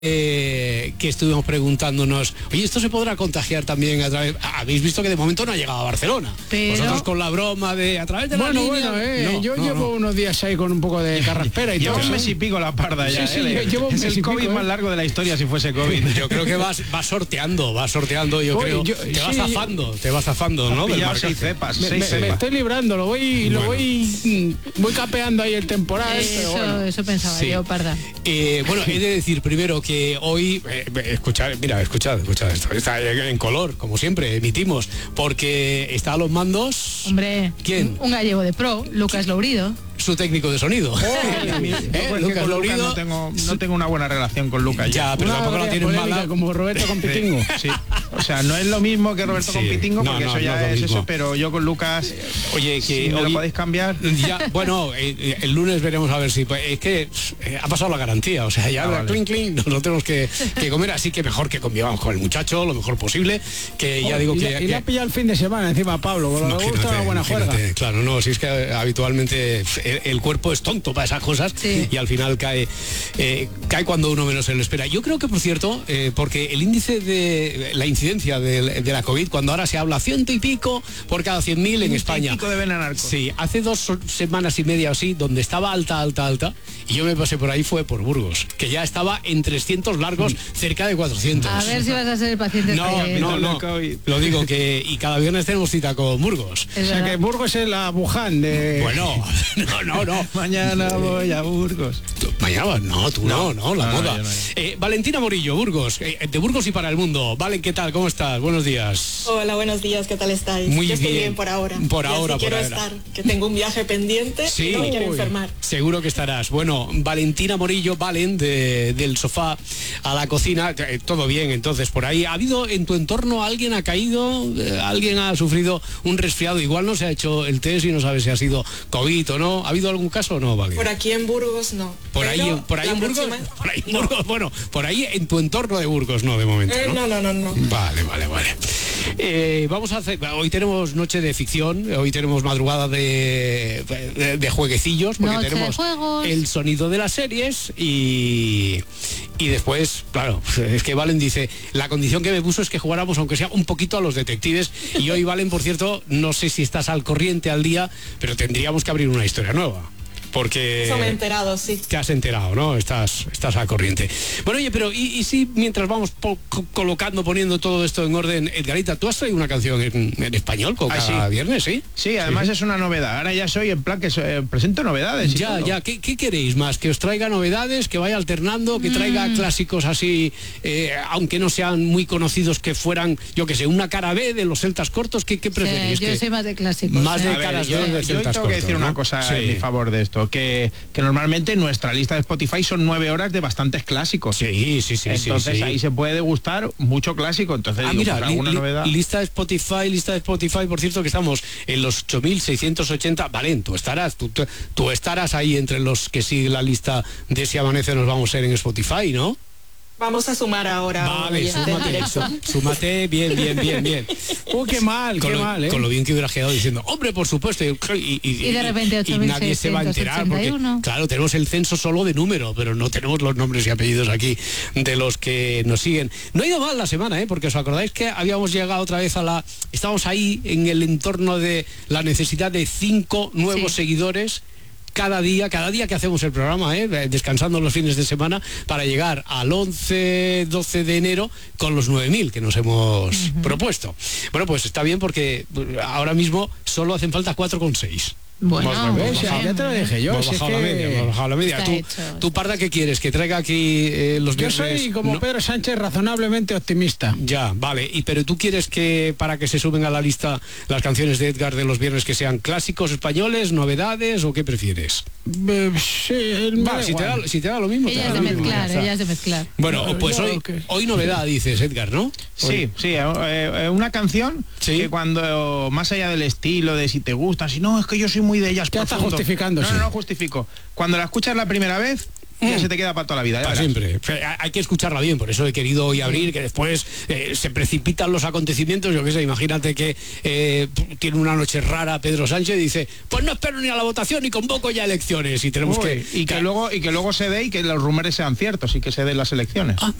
que estuvimos preguntándonos, oye, esto se podrá contagiar también a través. Habéis visto que de momento no ha llegado a Barcelona. Pero... Vosotros con la broma de a través de la línea. Yo llevo unos días ahí con un poco de carraspera y todo. Llevo un mes y pico la parda ya. Llevo un es mes el y COVID pico, más largo de la historia si fuese COVID. Yo creo que vas sorteando, yo creo. Te vas zafando, ¿no? Del Seis cepas. Me estoy librando, voy capeando ahí el temporal. Eso pensaba yo, parda. Bueno, he de decir primero que hoy, escuchad esto, está en color, como siempre, emitimos, porque está a los mandos... Hombre, ¿quién? Un gallego de pro, Lucas Lourido. Su técnico de sonido. Lucas Lourido. No tengo una buena relación con Lucas. Ya, pero tampoco la tienes mala. Como Roberto con Pitingo. Sí. O sea, no es lo mismo que Roberto con Pitingo, porque eso ya es eso, pero yo con Lucas... Oye, que si me lo podéis cambiar. Ya, bueno, el lunes veremos a ver si... Es que ha pasado la garantía, o sea, ya vale. clink, no tenemos que comer, así que mejor que convivamos con el muchacho lo mejor posible, que ya digo que... Y la ha pillado el fin de semana encima Pablo, con lo que gusta una buena juerga. Claro, no, si es que habitualmente el cuerpo es tonto para esas cosas, sí. Y al final cae cuando uno menos se lo espera. Yo creo que, por cierto, porque el índice de la incidencia de la COVID, cuando ahora se habla 100 y pico por cada 100.000 en España. Pico de Benanarco. Sí, hace 2 semanas y media o así, donde estaba alta, y yo me pasé por ahí, fue por Burgos, que ya estaba en 300 largos, cerca de 400. A ver si vas a ser el paciente. No, lo digo que, y cada viernes tenemos cita con Burgos. O sea que Burgos es la Wuhan de... Bueno, no. Mañana voy a Burgos. Mañana, la moda. Valentina Morillo, Burgos, de Burgos y para el mundo. Valen, ¿qué tal? ¿Cómo estás? Buenos días. Hola, buenos días, ¿qué tal estáis? Muy Yo estoy bien. bien por ahora. Quiero estar, que tengo un viaje pendiente y no me quiero enfermar. Seguro que estarás. Bueno, Valentina Morillo, Valen, del sofá a la cocina, todo bien, entonces, por ahí. ¿Ha habido en tu entorno, alguien ha caído, alguien ha sufrido un resfriado? Igual no se ha hecho el test y no sabe si ha sido COVID o no. ¿Ha habido algún caso o no, Valen? Por aquí en Burgos, no. Por ahí en Burgos, bueno, por ahí en tu entorno de Burgos, no, de momento, ¿no? No. Vale. Vamos a hacer, hoy tenemos noche de ficción, hoy tenemos madrugada de jueguecillos, porque noche tenemos el sonido de las series y después, claro, es que Valen dice, la condición que me puso es que jugáramos aunque sea un poquito a los detectives, y hoy, Valen, por cierto, no sé si estás al corriente al día, pero tendríamos que abrir una historia nueva. Porque eso me he enterado, sí. Te has enterado, ¿no? Estás a corriente. Bueno, oye, pero ¿y si mientras vamos poniendo todo esto en orden, Edgarita, tú has traído una canción en español cada viernes, ¿sí? Sí, además es una novedad. Ahora ya soy en plan que presento novedades. Ya. ¿Qué queréis más? ¿Que os traiga novedades, que vaya alternando, que traiga clásicos así, aunque no sean muy conocidos, que fueran, yo qué sé, una cara B de los celtas cortos? ¿Qué preferís? Yo soy más de clásicos. Más de caras B de celtas cortos. Yo tengo que decir una cosa en mi favor de esto. Que normalmente nuestra lista de Spotify son 9 horas de bastantes clásicos. Sí. Entonces ahí se puede degustar mucho clásico. Entonces mira, alguna novedad. Lista de Spotify, por cierto, que estamos en los 8.680. Valen, tú estarás ahí entre los que siguen la lista de Si Amanece Nos Vamos a ir en Spotify, ¿no? Vamos a sumar ahora. Vale, súmate, bien. Qué mal. Con lo bien que hubiera quedado diciendo, hombre, por supuesto. Y de repente 8.681. Y nadie se va a enterar, porque, claro, tenemos el censo solo de número, pero no tenemos los nombres y apellidos aquí de los que nos siguen. No ha ido mal la semana, porque os acordáis que habíamos llegado otra vez estábamos ahí en el entorno de la necesidad de 5 nuevos seguidores cada día que hacemos el programa, descansando los fines de semana, para llegar al 11-12 de enero con los 9.000 que nos hemos propuesto. Bueno, pues está bien, porque ahora mismo solo hacen falta 4,6. Bueno, ya te lo dije yo. Hemos bajado la media. ¿Tú, Parda, qué quieres? ¿Que traiga aquí los viernes? Yo soy como Pedro Sánchez, razonablemente optimista. Ya, vale. Pero tú quieres que, para que se suben a la lista las canciones de Edgar de los viernes, que sean clásicos españoles, novedades, o qué prefieres? Si te da lo mismo. Ella es de mezclar. Bueno, pues hoy novedad, dices, Edgar, ¿no? Sí, una canción que cuando, más allá del estilo, de si te gusta, si no, es que yo soy muy de ellas. Ya está justificándose. No justifico. Cuando la escuchas la primera vez, ya se te queda para toda la vida. Para siempre. Hay que escucharla bien, por eso he querido hoy abrir, que después se precipitan los acontecimientos. Yo qué sé, imagínate que tiene una noche rara Pedro Sánchez y dice, pues no espero ni a la votación ni convoco ya elecciones. Y tenemos que luego se dé y que los rumores sean ciertos y que se den las elecciones.